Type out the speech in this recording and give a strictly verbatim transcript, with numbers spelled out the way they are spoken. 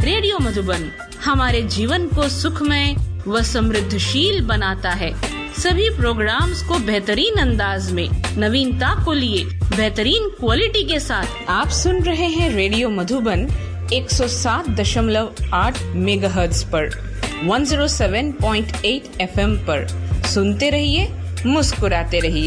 Radio Madhuban हमारे जीवन को सुखमय व समृद्धशील बनाता है। सभी प्रोग्राम्स को बेहतरीन अंदाज में नवीनता को लिए बेहतरीन क्वालिटी के साथ आप सुन रहे हैं रेडियो मधुबन एक सौ सात दशमलव आठ मेगाहर्ट्ज पर, एक सौ सात पॉइंट आठ एफएम पर। सुनते रहिए, मुस्कुराते रहिए।